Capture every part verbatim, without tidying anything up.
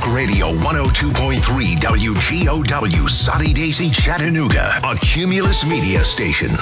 Radio one oh two point three W G O W, Soddy Daisy, Chattanooga, a Cumulus Media station.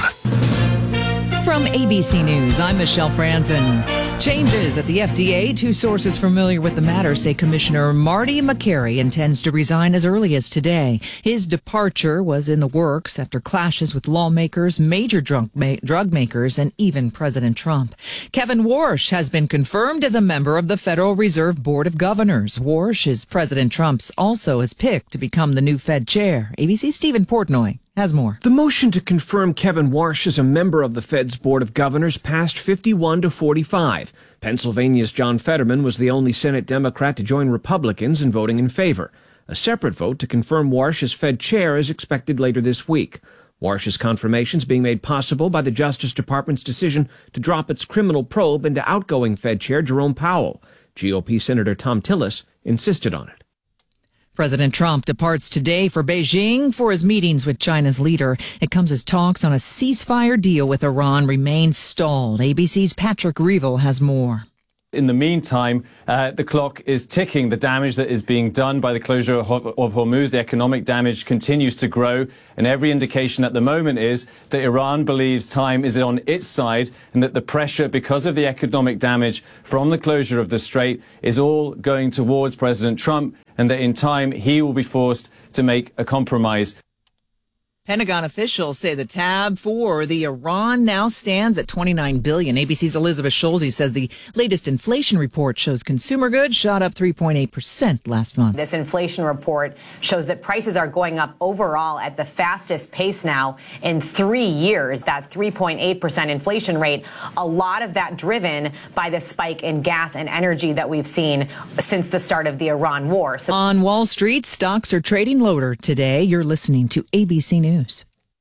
From A B C News, I'm Michelle Franzen. Changes at the F D A. Two sources familiar with the matter say Commissioner Marty Makary intends to resign as early as today. His departure was in the works after clashes with lawmakers, major drug, ma- drug makers, and even President Trump. Kevin Warsh has been confirmed as a member of the Federal Reserve Board of Governors. Warsh is President Trump's also has picked to become the new Fed chair. A B C's Stephen Portnoy has more. The motion to confirm Kevin Warsh as a member of the Fed's Board of Governors passed fifty-one to forty-five. Pennsylvania's John Fetterman was the only Senate Democrat to join Republicans in voting in favor. A separate vote to confirm Warsh as Fed chair is expected later this week. Warsh's confirmation is being made possible by the Justice Department's decision to drop its criminal probe into outgoing Fed chair Jerome Powell. G O P Senator Thom Tillis insisted on it. President Trump departs today for Beijing for his meetings with China's leader. It comes as talks on a ceasefire deal with Iran remain stalled. A B C's Patrick Reevell has more. In the meantime, uh, the clock is ticking. The damage that is being done by the closure of, of Hormuz, the economic damage continues to grow. And every indication at the moment is that Iran believes time is on its side and that the pressure because of the economic damage from the closure of the strait is all going towards President Trump, and that in time he will be forced to make a compromise. Pentagon officials say the tab for the Iran now stands at twenty-nine billion dollars. A B C's Elizabeth Scholze says the latest inflation report shows consumer goods shot up three point eight percent last month. This inflation report shows that prices are going up overall at the fastest pace now in three years. That three point eight percent inflation rate, a lot of that driven by the spike in gas and energy that we've seen since the start of the Iran war. So- On Wall Street, stocks are trading lower today. You're listening to A B C News.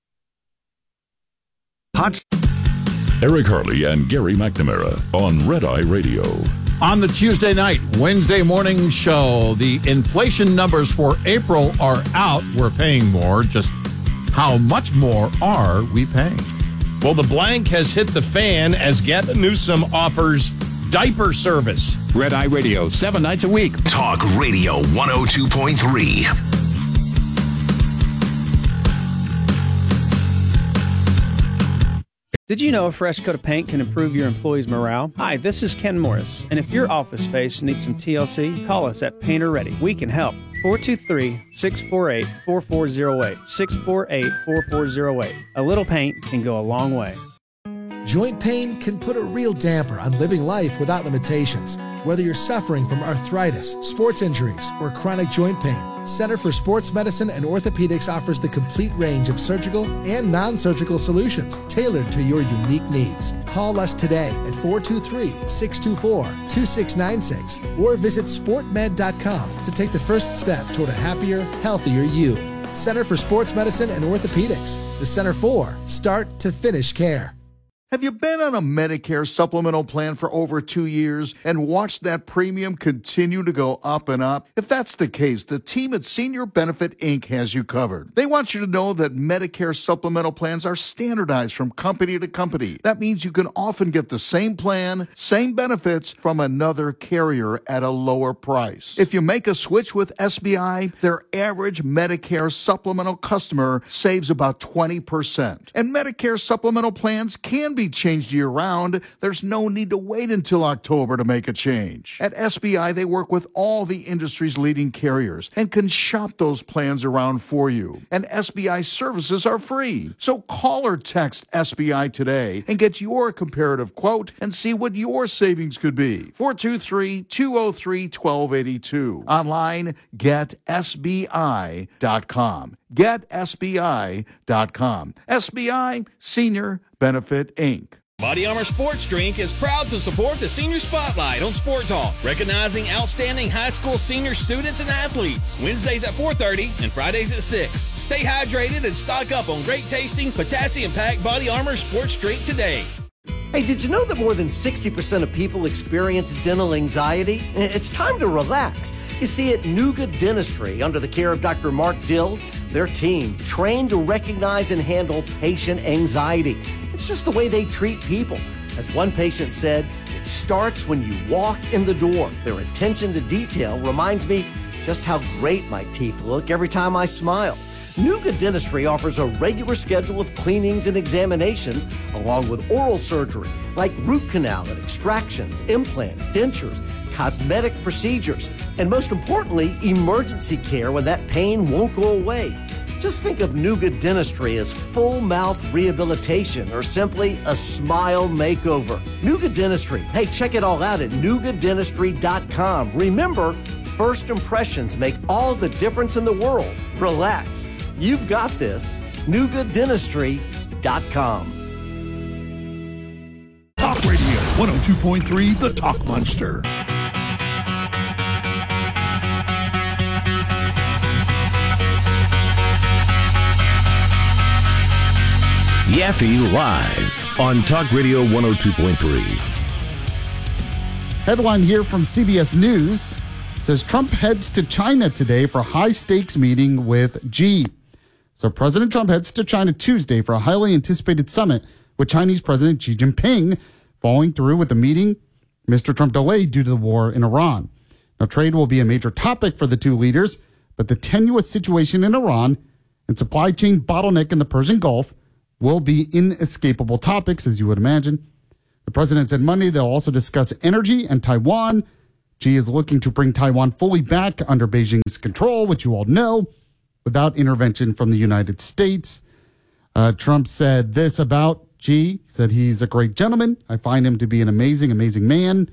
Hot. Eric Harley and Gary McNamara on Red Eye Radio. On the Tuesday night, Wednesday morning show, the inflation numbers for April are out. We're paying more. Just how much more are we paying? Well, the blank has hit the fan as Gavin Newsom offers diaper service. Red Eye Radio, seven nights a week. Talk Radio one oh two point three. Did you know a fresh coat of paint can improve your employees' morale? Hi, this is Ken Morris, and if your office space needs some T L C, call us at Painter Ready. We can help. four two three, six four eight, four four zero eight, six four eight, four four zero eight. A little paint can go a long way. Joint pain can put a real damper on living life without limitations. Whether you're suffering from arthritis, sports injuries, or chronic joint pain, Center for Sports Medicine and Orthopedics offers the complete range of surgical and non-surgical solutions tailored to your unique needs. Call us today at four two three, six two four, two six nine six or visit sport med dot com to take the first step toward a happier, healthier you. Center for Sports Medicine and Orthopedics, the Center for Start to Finish Care. Have you been on a Medicare supplemental plan for over two years and watched that premium continue to go up and up? If that's the case, the team at Senior Benefit Incorporated has you covered. They want you to know that Medicare supplemental plans are standardized from company to company. That means you can often get the same plan, same benefits from another carrier at a lower price. If you make a switch with S B I, their average Medicare supplemental customer saves about twenty percent. And Medicare supplemental plans can be changed year-round. There's no need to wait until October to make a change. At S B I, they work with all the industry's leading carriers and can shop those plans around for you. And S B I services are free. So call or text S B I today and get your comparative quote and see what your savings could be. four two three, two oh three, one two eight two. Online, get S B I dot com. get S B I dot com. S B I, Senior Benefit Incorporated. Body Armor Sports Drink is proud to support the Senior Spotlight on Sport Talk, recognizing outstanding high school senior students and athletes. Wednesdays at four thirty and Fridays at six. Stay hydrated and stock up on great tasting, potassium-packed Body Armor Sports Drink today. Hey, did you know that more than sixty percent of people experience dental anxiety? It's time to relax. You see, at Nuga Dentistry, under the care of Doctor Mark Dill, their team trained to recognize and handle patient anxiety. It's just the way they treat people. As one patient said, it starts when you walk in the door. Their attention to detail reminds me just how great my teeth look every time I smile. Nuga Dentistry offers a regular schedule of cleanings and examinations, along with oral surgery, like root canal and extractions, implants, dentures, cosmetic procedures, and most importantly, emergency care when that pain won't go away. Just think of Nuga Dentistry as full mouth rehabilitation or simply a smile makeover. Nuga Dentistry. Hey, check it all out at nuga dentistry dot com. Remember, first impressions make all the difference in the world. Relax. You've got this. nuga dentistry dot com. Talk Radio one oh two point three, The Talk Monster. Yaffe Live on Talk Radio one oh two point three. Headline here from C B S News says Trump heads to China today for a high-stakes meeting with Xi. So President Trump heads to China Tuesday for a highly anticipated summit with Chinese President Xi Jinping, following through with the meeting Mister Trump delayed due to the war in Iran. Now, trade will be a major topic for the two leaders, but the tenuous situation in Iran and supply chain bottleneck in the Persian Gulf will be inescapable topics, as you would imagine. The president said Monday they'll also discuss energy and Taiwan. Xi is looking to bring Taiwan fully back under Beijing's control, which you all know, without intervention from the United States. Uh, Trump said this about Xi. He said he's a great gentleman. I find him to be an amazing, amazing man.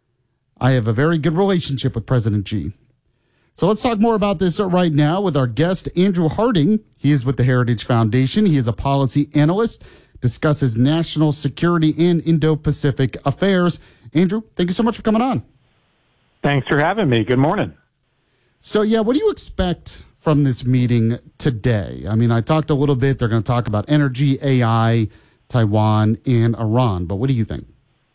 I have a very good relationship with President Xi. So let's talk more about this right now with our guest, Andrew Harding. He is with the Heritage Foundation. He is a policy analyst, discusses national security and Indo-Pacific affairs. Andrew, thank you so much for coming on. Thanks for having me. Good morning. So, yeah, what do you expect from this meeting today? I mean, I talked a little bit. They're going to talk about energy, A I, Taiwan, and Iran. But what do you think?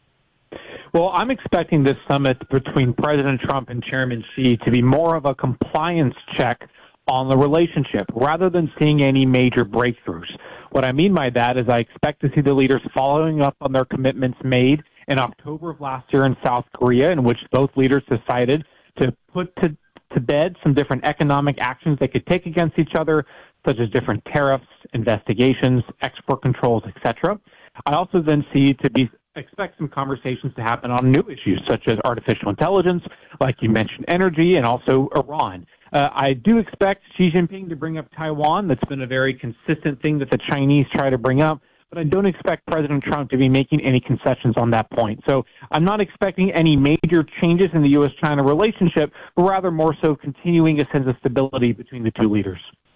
Well, I'm expecting this summit between President Trump and Chairman Xi to be more of a compliance check on the relationship rather than seeing any major breakthroughs. What I mean by that is I expect to see the leaders following up on their commitments made in October of last year in South Korea, in which both leaders decided to put to, to bed some different economic actions they could take against each other, such as different tariffs, investigations, export controls, et cetera. I also then see to be expect some conversations to happen on new issues such as artificial intelligence, like you mentioned, energy, and also Iran. Uh, I do expect Xi Jinping to bring up Taiwan. That's been a very consistent thing that the Chinese try to bring up, but I don't expect President Trump to be making any concessions on that point. So I'm not expecting any major changes in the U S China relationship, but rather more so continuing a sense of stability between the two leaders.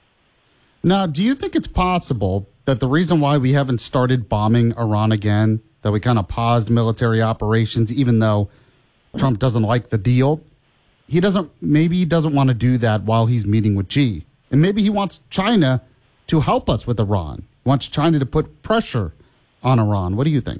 Now, do you think it's possible that the reason why we haven't started bombing Iran again, that we kind of paused military operations, even though Trump doesn't like the deal, he doesn't, maybe he doesn't want to do that while he's meeting with Xi. And maybe he wants China to help us with Iran, he wants China to put pressure on Iran. What do you think?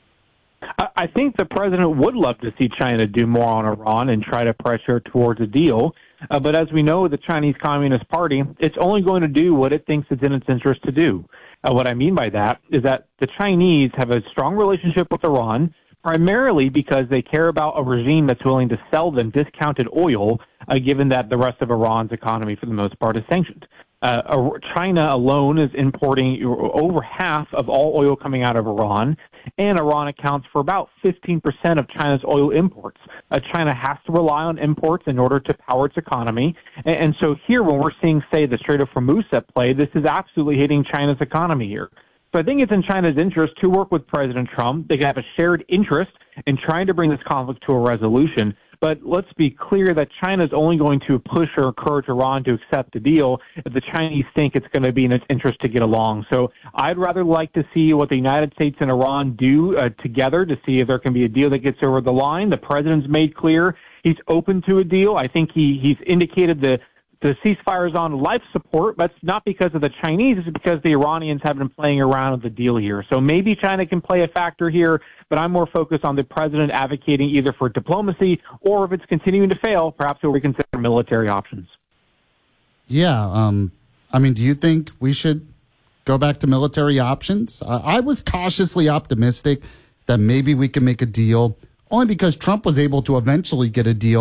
I think the president would love to see China do more on Iran and try to pressure towards a deal. Uh, but as we know, the Chinese Communist Party, it's only going to do what it thinks it's in its interest to do. Uh, what I mean by that is that the Chinese have a strong relationship with Iran, primarily because they care about a regime that's willing to sell them discounted oil, uh, given that the rest of Iran's economy, for the most part, is sanctioned. Uh, China alone is importing over half of all oil coming out of Iran, and Iran accounts for about fifteen percent of China's oil imports. Uh, China has to rely on imports in order to power its economy, and, and so here, when we're seeing, say, the Strait of Hormuz at play, this is absolutely hitting China's economy here. So I think it's in China's interest to work with President Trump. They have a shared interest in trying to bring this conflict to a resolution. But let's be clear that China is only going to push or encourage Iran to accept the deal if the Chinese think it's going to be in its interest to get along. So I'd rather like to see what the United States and Iran do uh, together to see if there can be a deal that gets over the line. The president's made clear he's open to a deal. I think he, he's indicated the The ceasefire is on life support, but it's not because of the Chinese. It's because the Iranians have been playing around with the deal here. So maybe China can play a factor here, but I'm more focused on the president advocating either for diplomacy or, if it's continuing to fail, perhaps we'll reconsider military options. Yeah. Um, I mean, do you think we should go back to military options? Uh, I was cautiously optimistic that maybe we can make a deal, only because Trump was able to eventually get a deal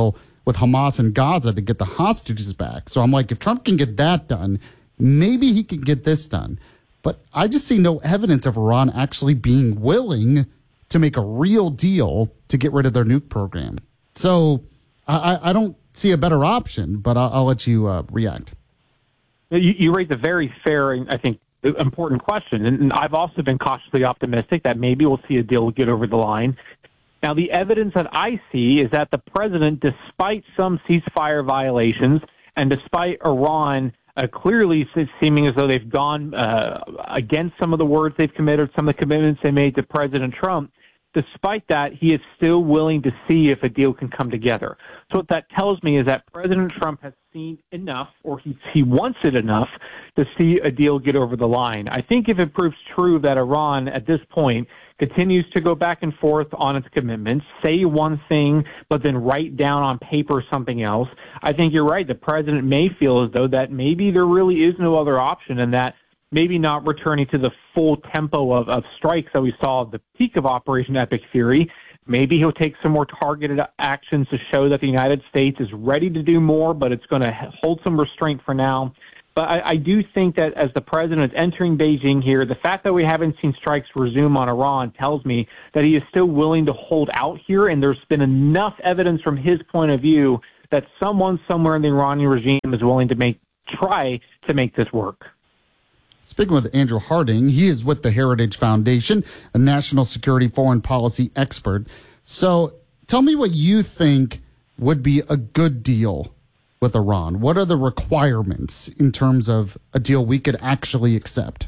with Hamas and Gaza to get the hostages back. So I'm like, if Trump can get that done, maybe he can get this done. But I just see no evidence of Iran actually being willing to make a real deal to get rid of their nuke program. So I, I don't see a better option, but I'll, I'll let you uh, react. You, you raised a very fair and I think important question, and I've also been cautiously optimistic that maybe we'll see a deal get over the line. Now, the evidence that I see is that the president, despite some ceasefire violations and despite Iran uh, clearly seeming as though they've gone uh, against some of the words they've committed, some of the commitments they made to President Trump, despite that, he is still willing to see if a deal can come together. So what that tells me is that President Trump has seen enough, or he, he wants it enough, to see a deal get over the line. I think if it proves true that Iran, at this point, continues to go back and forth on its commitments, say one thing, but then write down on paper something else, I think you're right. The president may feel as though that maybe there really is no other option, and that maybe not returning to the full tempo of, of strikes that we saw at the peak of Operation Epic Fury. Maybe he'll take some more targeted actions to show that the United States is ready to do more, but it's going to hold some restraint for now. But I, I do think that as the president is entering Beijing here, the fact that we haven't seen strikes resume on Iran tells me that he is still willing to hold out here, and there's been enough evidence from his point of view that someone somewhere in the Iranian regime is willing to make try to make this work. Speaking with Andrew Harding, he is with the Heritage Foundation, a national security foreign policy expert. So tell me what you think would be a good deal with Iran. What are the requirements in terms of a deal we could actually accept?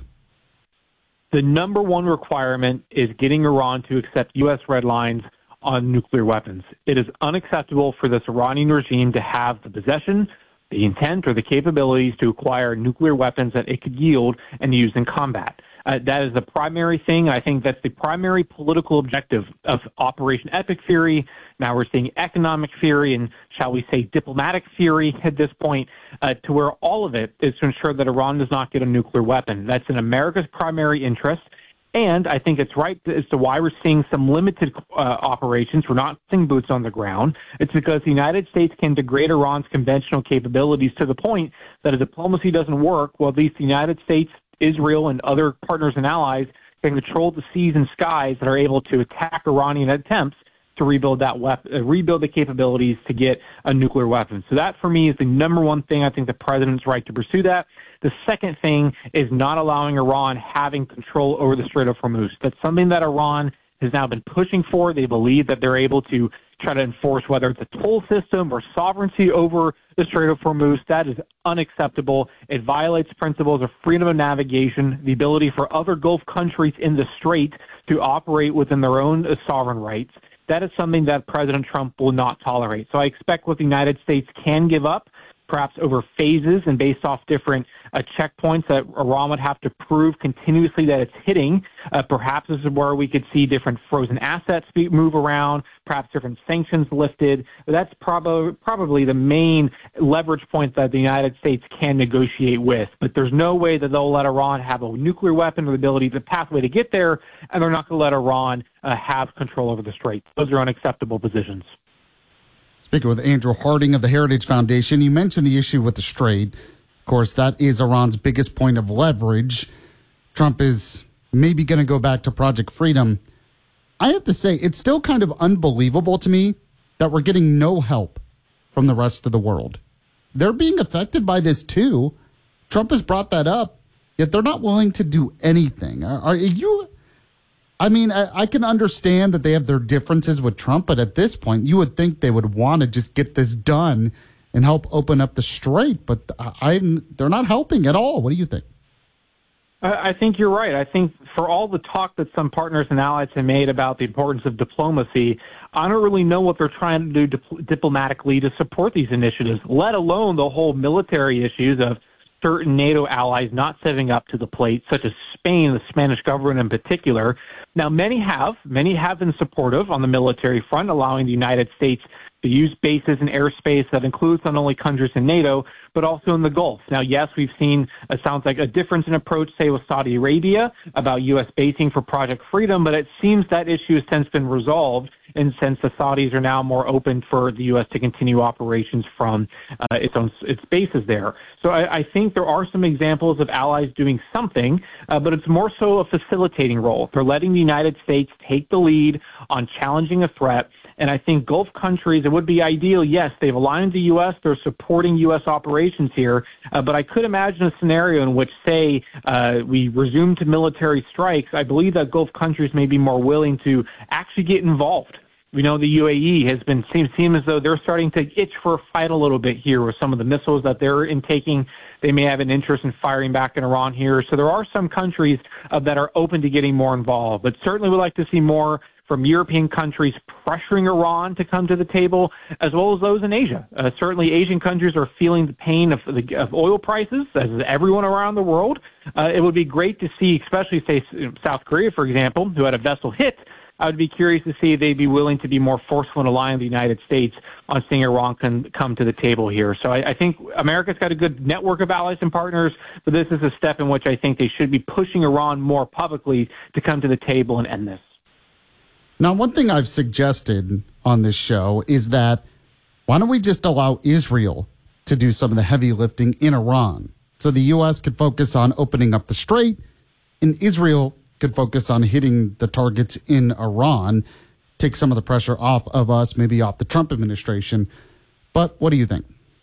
The number one requirement is getting Iran to accept U S red lines on nuclear weapons. It is unacceptable for this Iranian regime to have the possession, the intent, or the capabilities to acquire nuclear weapons that it could yield and use in combat. Uh, that is the primary thing. I think that's the primary political objective of Operation Epic Fury. Now we're seeing economic fury and, shall we say, diplomatic fury at this point, uh, to where all of it is to ensure that Iran does not get a nuclear weapon. That's in America's primary interest. And I think it's right as to why we're seeing some limited uh, operations. We're not seeing boots on the ground. It's because the United States can degrade Iran's conventional capabilities to the point that if diplomacy doesn't work, well, at least the United States, Israel, and other partners and allies can control the seas and skies that are able to attack Iranian attempts to rebuild that weapon, uh, rebuild the capabilities to get a nuclear weapon. So that, for me, is the number one thing. I think the president's right to pursue that. The second thing is not allowing Iran having control over the Strait of Hormuz. That's something that Iran has now been pushing for. They believe that they're able to try to enforce whether it's a toll system or sovereignty over the Strait of Hormuz. That is unacceptable. It violates principles of freedom of navigation, the ability for other Gulf countries in the Strait to operate within their own uh, sovereign rights. That is something that President Trump will not tolerate. So I expect what the United States can give up, perhaps over phases and based off different uh, checkpoints that Iran would have to prove continuously that it's hitting. Uh, perhaps this is where we could see different frozen assets be, move around, perhaps different sanctions lifted. But that's prob- probably the main leverage point that the United States can negotiate with. But there's no way that they'll let Iran have a nuclear weapon or the ability, the pathway to get there, and they're not going to let Iran uh, have control over the Strait. Those are unacceptable positions. Speaking with Andrew Harding of the Heritage Foundation, you mentioned the issue with the Strait. Of course, that is Iran's biggest point of leverage. Trump is maybe going to go back to Project Freedom. I have to say, it's still kind of unbelievable to me that we're getting no help from the rest of the world. They're being affected by this too. Trump has brought that up, yet they're not willing to do anything. Are, are you... I mean, I, I can understand that they have their differences with Trump, but at this point, you would think they would want to just get this done and help open up the Strait. But I, I'm, they're not helping at all. What do you think? I think you're right. I think for all the talk that some partners and allies have made about the importance of diplomacy, I don't really know what they're trying to do dip- diplomatically to support these initiatives, let alone the whole military issues of certain NATO allies not stepping up to the plate, such as Spain, the Spanish government in particular. Now, many have. Many have been supportive on the military front, allowing the United States to use bases and airspace that includes not only countries in NATO, but also in the Gulf. Now, yes, we've seen, it sounds like a difference in approach, say, with Saudi Arabia about U S basing for Project Freedom, but it seems that issue has since been resolved, and since the Saudis are now more open for the U S to continue operations from uh, its own its bases there. So I, I think there are some examples of allies doing something, uh, but it's more so a facilitating role. They're letting the United States take the lead on challenging a threat. And I think Gulf countries, it would be ideal, yes, they've aligned the U S, they're supporting U S operations here, uh, but I could imagine a scenario in which, say, uh, we resume to military strikes. I believe that Gulf countries may be more willing to actually get involved. We know the U A E has been seems seem as though they're starting to itch for a fight a little bit here with some of the missiles that they're intaking. They may have an interest in firing back in Iran here. So there are some countries uh, that are open to getting more involved, but certainly would like to see more from European countries pressuring Iran to come to the table, as well as those in Asia. Uh, certainly Asian countries are feeling the pain of, the, of oil prices, as is everyone around the world. Uh, it would be great to see, especially, say, South Korea, for example, who had a vessel hit. I would be curious to see if they'd be willing to be more forceful in allying the United States on seeing Iran can come to the table here. So I, I think America's got a good network of allies and partners, but this is a step in which I think they should be pushing Iran more publicly to come to the table and end this. Now, one thing I've suggested on this show is that why don't we just allow Israel to do some of the heavy lifting in Iran? So the U S could focus on opening up the strait, and Israel could focus on hitting the targets in Iran, take some of the pressure off of us, maybe off the Trump administration. But what do you think?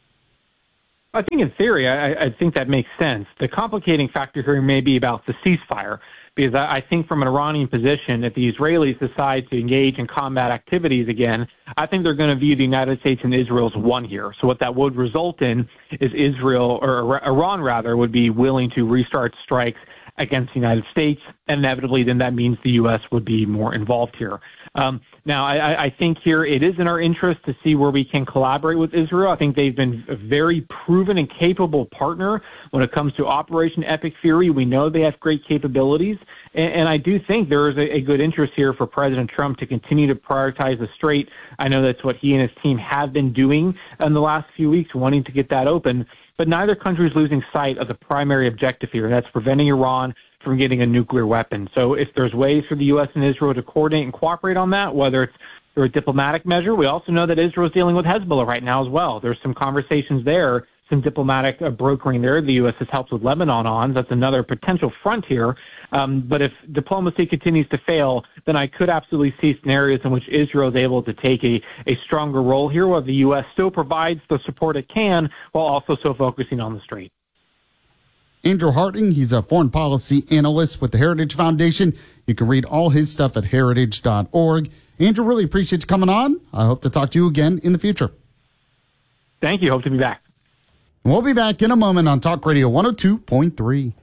I think in theory, I, I think that makes sense. The complicating factor here may be about the ceasefire, because I, I think from an Iranian position, if the Israelis decide to engage in combat activities again, I think they're going to view the United States and Israel as one here. So what that would result in is Israel, or Iran rather, would be willing to restart strikes against the United States, and inevitably then that means the U S would be more involved here. Um, now, I, I think here it is in our interest to see where we can collaborate with Israel. I think they've been a very proven and capable partner when it comes to Operation Epic Fury. We know they have great capabilities, and, and I do think there is a, a good interest here for President Trump to continue to prioritize the strait. I know that's what he and his team have been doing in the last few weeks, wanting to get that open. But neither country is losing sight of the primary objective here, and that's preventing Iran from getting a nuclear weapon. So if there's ways for the U S and Israel to coordinate and cooperate on that, whether it's through a diplomatic measure, we also know that Israel is dealing with Hezbollah right now as well. There's some conversations there, some diplomatic uh, brokering there. The U S has helped with Lebanon on. That's another potential front here. Um, but if diplomacy continues to fail, then I could absolutely see scenarios in which Israel is able to take a, a stronger role here, while the U S still provides the support it can, while also still focusing on the strait. Andrew Harting, he's a foreign policy analyst with the Heritage Foundation. You can read all his stuff at heritage dot org. Andrew, really appreciate you coming on. I hope to talk to you again in the future. Thank you. Hope to be back. We'll be back in a moment on Talk Radio one oh two point three.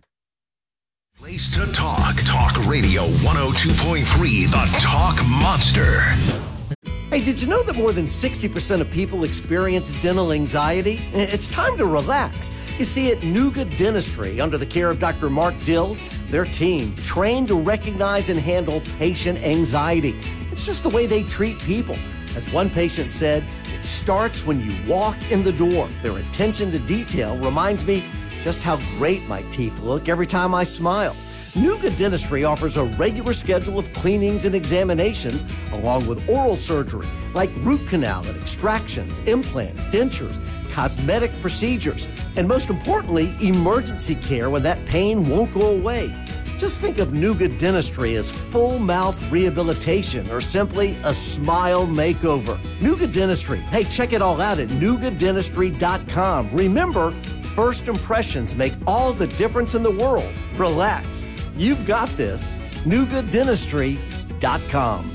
Place to talk. Talk Radio one oh two point three, the Talk Monster. Hey, did you know that more than sixty percent of people experience dental anxiety? It's time to relax. You see, at Nuga Dentistry, under the care of Doctor Mark Dill, their team trained to recognize and handle patient anxiety. It's just the way they treat people. As one patient said, it starts when you walk in the door. Their attention to detail reminds me just how great my teeth look every time I smile. Nuga Dentistry offers a regular schedule of cleanings and examinations, along with oral surgery, like root canal and extractions, implants, dentures, cosmetic procedures, and most importantly, emergency care when that pain won't go away. Just think of Nuga Dentistry as full mouth rehabilitation, or simply a smile makeover. Nuga Dentistry. Hey, check it all out at nuga dentistry dot com. Remember, first impressions make all the difference in the world. Relax. You've got this. nuga dentistry dot com.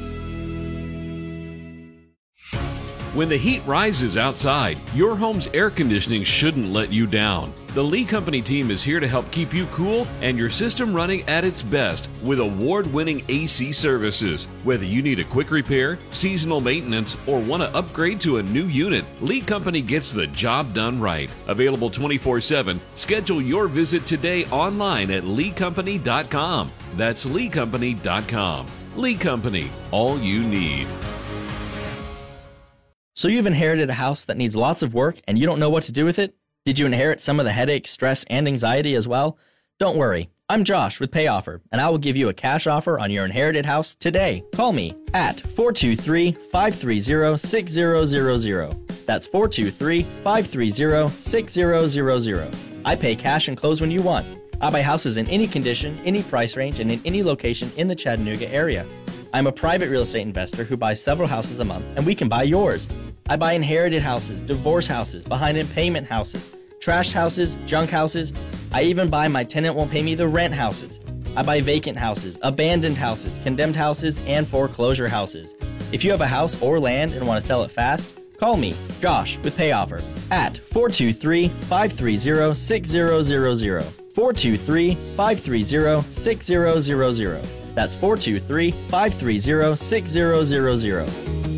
When the heat rises outside, your home's air conditioning shouldn't let you down. The Lee Company team is here to help keep you cool and your system running at its best with award-winning A C services. Whether you need a quick repair, seasonal maintenance, or want to upgrade to a new unit, Lee Company gets the job done right. Available twenty-four seven, schedule your visit today online at lee company dot com. That's lee company dot com. Lee Company, all you need. So you've inherited a house that needs lots of work and you don't know what to do with it? Did you inherit some of the headache, stress, and anxiety as well? Don't worry. I'm Josh with PayOffer, and I will give you a cash offer on your inherited house today. Call me at four two three, five three zero, six zero zero zero. That's four two three, five three zero, six zero zero zero. I pay cash and close when you want. I buy houses in any condition, any price range, and in any location in the Chattanooga area. I'm a private real estate investor who buys several houses a month, and we can buy yours. I buy inherited houses, divorce houses, behind-in-payment houses, trashed houses, junk houses. I even buy my tenant won't pay me the rent houses. I buy vacant houses, abandoned houses, condemned houses, and foreclosure houses. If you have a house or land and want to sell it fast, call me, Josh, with PayOffer at four two three, five three zero, six zero zero zero. four two three, five three zero, six zero zero zero. That's four two three, five three zero, six zero zero zero.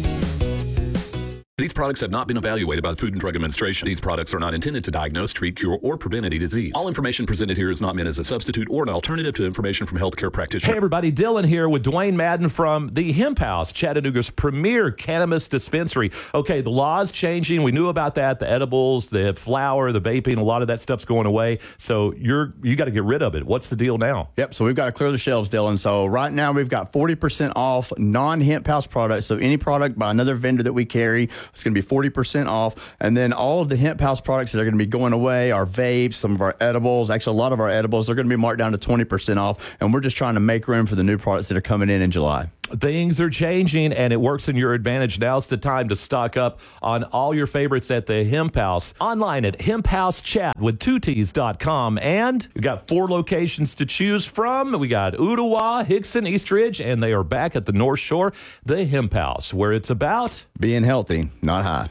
These products have not been evaluated by the Food and Drug Administration. These products are not intended to diagnose, treat, cure, or prevent any disease. All information presented here is not meant as a substitute or an alternative to information from healthcare practitioners. Hey everybody, Dylan here with Dwayne Madden from the Hemp House, Chattanooga's premier cannabis dispensary. Okay, the law's changing. We knew about that. The edibles, the flower, the vaping, a lot of that stuff's going away. So you're you got to get rid of it. What's the deal now? Yep, so we've got to clear the shelves, Dylan. So right now we've got forty percent off non-Hemp House products. So any product by another vendor that we carry, it's going to be forty percent off. And then all of the Hemp House products that are going to be going away, our vapes, some of our edibles, actually a lot of our edibles, they're going to be marked down to twenty percent off. And we're just trying to make room for the new products that are coming in in July. Things are changing, and it works in your advantage. Now's the time to stock up on all your favorites at the Hemp House. Online at hemp house chat with two T's dot com. And we got four locations to choose from. We got Ottawa, Hickson, East Ridge, and they are back at the North Shore, the Hemp House, where it's about being healthy, not high.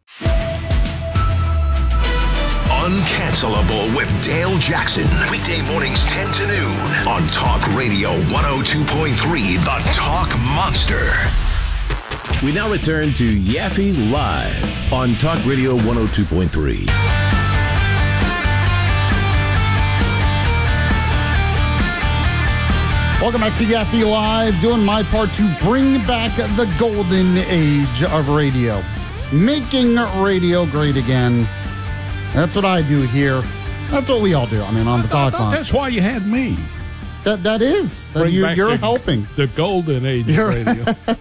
Uncancelable with Dale Jackson. Weekday mornings ten to noon on Talk Radio one oh two point three, The Talk Monster. We now return to Yaffe Live on Talk Radio one oh two point three. Welcome back to Yaffe Live, doing my part to bring back the golden age of radio. Making radio great again. That's what I do here. That's what we all do. I mean, on the Talk Monster. That's why you had me. That That is. That you, you're the, helping. The golden age of radio.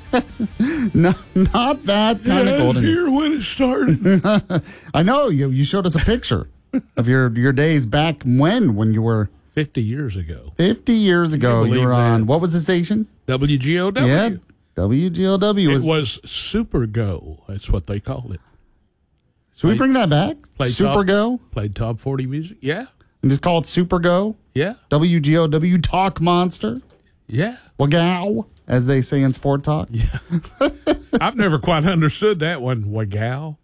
No, not that kind yeah, of golden age. Here when it started. I know. You you showed us a picture of your, your days back when, when you were... fifty years ago. fifty years ago, you, you were on, that? What was the station? W G O W. Yeah, W G O W. It was, was Super Go. That's what they called it. Should we bring that back? Super top, Go? Played top forty music. Yeah. And just call it Super Go? Yeah. W G O W Talk Monster? Yeah. Wagow, as they say in Sport Talk. Yeah. I've never quite understood that one. Wagow.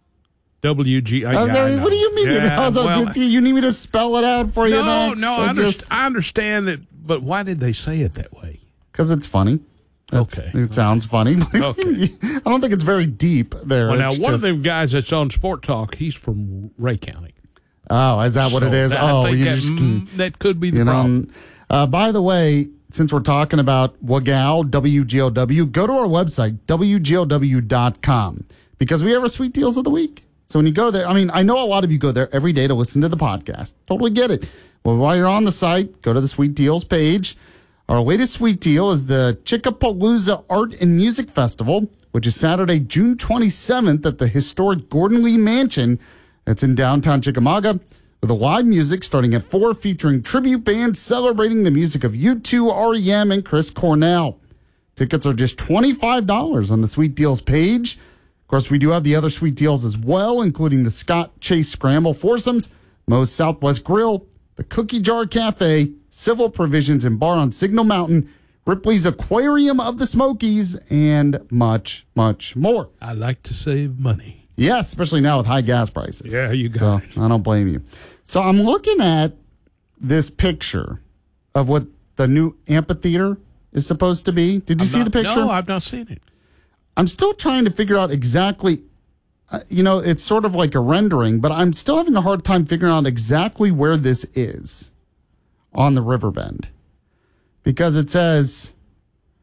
W G. I, okay, I what do you mean? Yeah, you, well, do you need me to spell it out for you? No, Max? no, I, I, underst- just, I understand it, but why did they say it that way? Because it's funny. That's, okay. It sounds funny. Okay. I don't think it's very deep there. Well, now, it's one just, of them guys that's on Sport Talk, he's from Ray County. Oh, is that what so it is? That, oh, I think you that, just, mm, that could be the you problem. Know, uh, by the way, since we're talking about Wagow, W G O W, go to our website, W G O W dot com, because we have our sweet deals of the week. So when you go there, I mean, I know a lot of you go there every day to listen to the podcast. Totally get it. Well, while you're on the site, go to the sweet deals page. Our latest sweet deal is the Chickapalooza Art and Music Festival, which is Saturday, June twenty-seventh at the historic Gordon Lee Mansion. It's in downtown Chickamauga, with a live music starting at four, featuring tribute bands celebrating the music of U two, R E M, and Chris Cornell. Tickets are just twenty-five dollars on the Sweet Deals page. Of course, we do have the other sweet deals as well, including the Scott Chase Scramble Foursomes, Moe's Southwest Grill, the Cookie Jar Cafe, Civil Provisions and Bar on Signal Mountain, Ripley's Aquarium of the Smokies, and much, much more. I like to save money. Yes, especially now with high gas prices. Yeah, you got so, it. I don't blame you. So I'm looking at this picture of what the new amphitheater is supposed to be. Did you I'm see not, the picture? No, I've not seen it. I'm still trying to figure out exactly, uh, you know, it's sort of like a rendering, but I'm still having a hard time figuring out exactly where this is on the riverbend. Because it says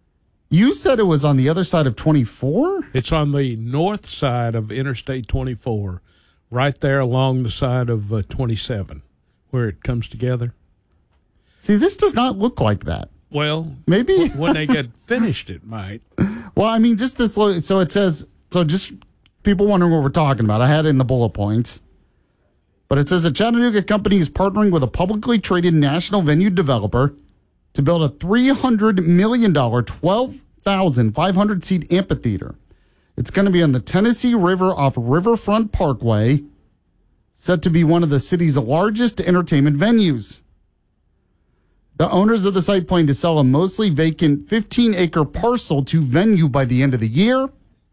You said it was on the other side of twenty-four? It's on the north side of Interstate twenty-four, right there along the side of uh, twenty-seven, where it comes together. See, this does not look like that. Well, maybe when they get finished, it might. Well, I mean, just this. lo- So it says, so just people wondering what we're talking about. I had it in the bullet points. But it says a Chattanooga company is partnering with a publicly traded national venue developer to build a three hundred million dollars, twelve thousand five hundred seat amphitheater. It's going to be on the Tennessee River off Riverfront Parkway, set to be one of the city's largest entertainment venues. The owners of the site plan to sell a mostly vacant fifteen acre parcel to Venue by the end of the year.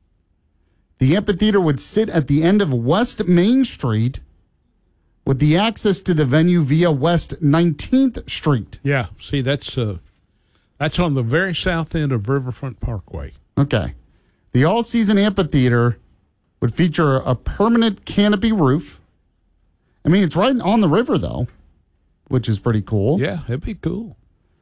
The amphitheater would sit at the end of West Main Street with the access to the venue via West nineteenth Street. Yeah, see, that's uh, that's on the very south end of Riverfront Parkway. Okay. The all-season amphitheater would feature a permanent canopy roof. I mean, it's right on the river, though, which is pretty cool. Yeah, it'd be cool.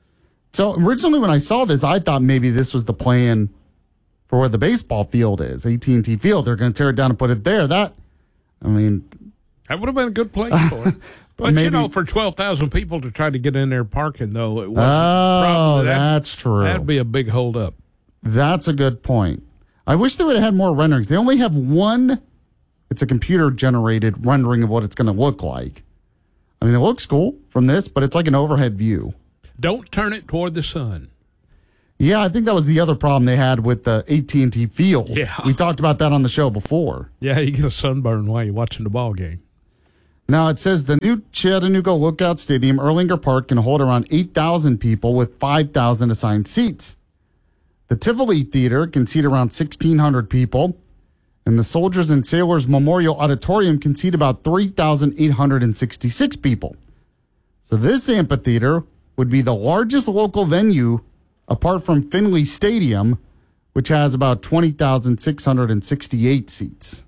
So originally when I saw this, I thought maybe this was the plan for where the baseball field is, A T and T Field. They're going to tear it down and put it there. That, I mean... That would have been a good place for it. But, maybe, you know, for twelve thousand people to try to get in there parking, though, it wasn't. Oh, probably, that, that's true. That'd be a big holdup. That's a good point. I wish they would have had more renderings. They only have one. It's a computer-generated rendering of what it's going to look like. I mean, it looks cool from this, but it's like an overhead view. Don't turn it toward the sun. Yeah, I think that was the other problem they had with the A T and T Field. Yeah. We talked about that on the show before. Yeah, you get a sunburn while you're watching the ball game. Now, it says the new Chattanooga Lookout Stadium, Erlanger Park, can hold around eight thousand people with five thousand assigned seats. The Tivoli Theater can seat around sixteen hundred people, and the Soldiers and Sailors Memorial Auditorium can seat about three thousand eight hundred sixty-six people. So this amphitheater would be the largest local venue apart from Finley Stadium, which has about twenty thousand six hundred sixty-eight seats.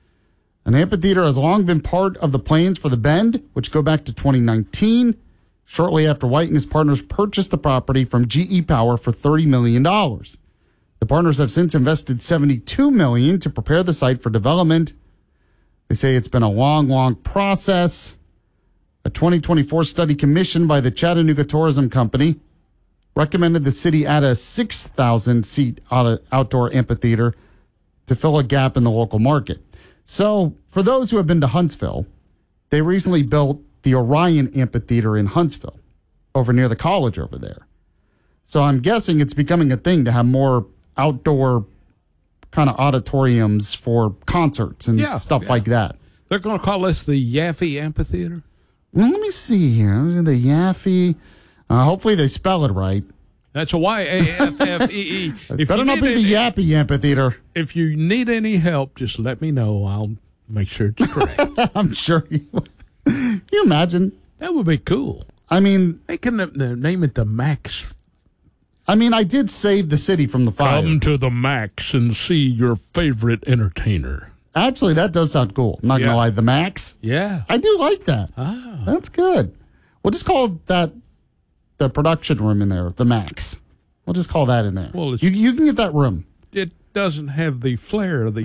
An amphitheater has long been part of the plans for the Bend, which go back to twenty nineteen, shortly after White and his partners purchased the property from G E Power for thirty million dollars. The partners have since invested seventy-two million dollars to prepare the site for development. They say it's been a long, long process. A twenty twenty-four study commissioned by the Chattanooga Tourism Company recommended the city add a six thousand seat outdoor amphitheater to fill a gap in the local market. So, for those who have been to Huntsville, they recently built the Orion Amphitheater in Huntsville, over near the college over there. So I'm guessing it's becoming a thing to have more outdoor kind of auditoriums for concerts and Yeah, stuff yeah. like that. They're going to call this the Yaffe Amphitheater? Well, let me see here. The Yaffe. Uh, hopefully they spell it right. That's a Y A F F E E. It better not be the Yappy Amphitheater. If you need any help, just let me know. I'll make sure it's correct. I'm sure you would. Can you imagine? That would be cool. I mean, they can uh, name it the Max. I mean, I did save the city from the fire. Come to the Max and see your favorite entertainer. Actually, that does sound cool. I'm not Yeah. going to lie. The Max? Yeah. I do like that. Ah. That's good. We'll just call that the production room in there, the Max. We'll just call that in there. Well, it's- you, you can get that room. It doesn't have the flair of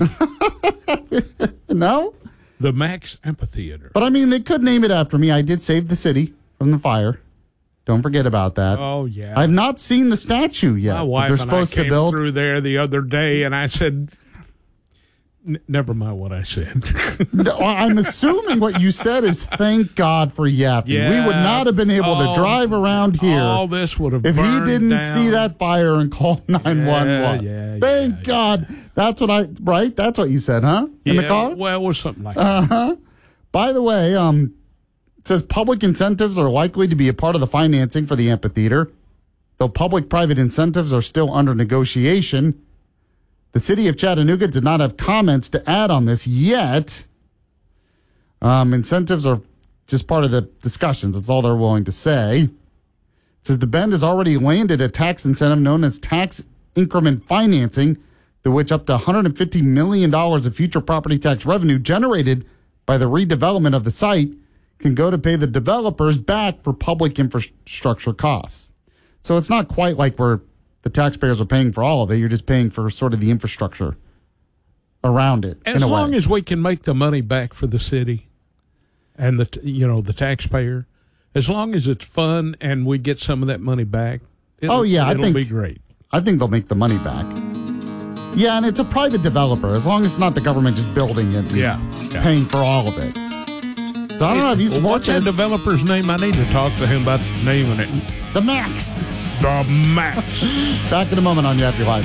the No? the Max Amphitheater. But I mean, they could name it after me. I did save the city from the fire. Don't forget about that. Oh, yeah. I've not seen the statue yet. My that wife they're and supposed I came to build. through there the other day, and I said, N- never mind what I said. No, I'm assuming what you said is thank God for Yappy. We Yeah. would not have been able Oh, to drive around here all this would have if he burned didn't down. see that fire and call nine one one. Yeah, yeah, thank yeah, God. That's what I, right? That's what you said, huh? In the Yeah, car? Well, it was something like that. Uh-huh. By the way, um, it says public incentives are likely to be a part of the financing for the amphitheater, though public-private incentives are still under negotiation. The city of Chattanooga did not have comments to add on this yet. Um, incentives are just part of the discussions. That's all they're willing to say. It says the Bend has already landed a tax incentive known as tax increment financing, to which up to one hundred fifty million dollars of future property tax revenue generated by the redevelopment of the site can go to pay the developers back for public infrastructure costs. So it's not quite like we're the taxpayers are paying for all of it. You're just paying for sort of the infrastructure around it. As in a long way. as we can make the money back for the city and the you know the taxpayer, as long as it's fun and we get some of that money back, it'll, oh yeah, it'll I think, be great. I think they'll make the money back. Yeah, and it's a private developer. As long as it's not the government just building it and yeah, yeah. paying for all of it. So I don't know. Have you well, support what's that this? developer's name? I need to talk to him about naming it. The Max. The Max. Back in a moment on Yaffe Live.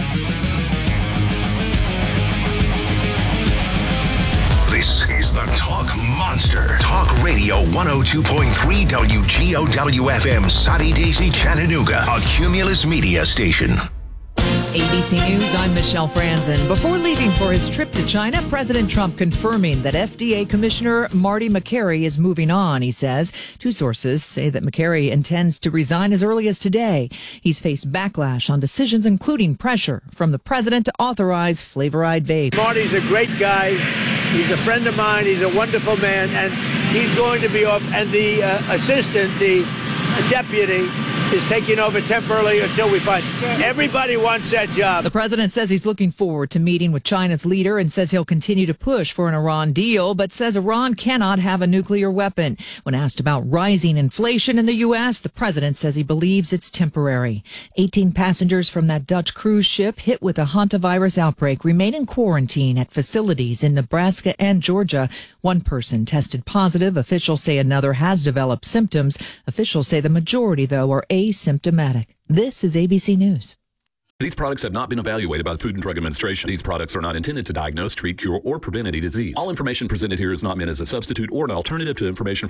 This is the Talk Monster. Talk Radio one oh two point three W G O W F M, Soddy Daisy, Chattanooga, a Cumulus media station. A B C News, I'm Michelle Franzen. Before leaving for his trip to China, President Trump confirming that F D A Commissioner Marty Makary is moving on, he says. Two sources say that Makary intends to resign as early as today. He's faced backlash on decisions, including pressure from the president to authorize Flavoride vapes. Marty's a great guy. He's a friend of mine. He's a wonderful man, and he's going to be off. And the uh, assistant, the deputy, is taking over temporarily until we find. Everybody wants that job. The president says he's looking forward to meeting with China's leader and says he'll continue to push for an Iran deal, but says Iran cannot have a nuclear weapon. When asked about rising inflation in the U S, the president says he believes it's temporary. eighteen passengers from that Dutch cruise ship hit with a hantavirus outbreak remain in quarantine at facilities in Nebraska and Georgia. One person tested positive. Officials say another has developed symptoms. Officials say the majority, though, are asymptomatic. This is A B C News. These products have not been evaluated by the Food and Drug Administration. These products are not intended to diagnose, treat, cure, or prevent any disease. All information presented here is not meant as a substitute or an alternative to information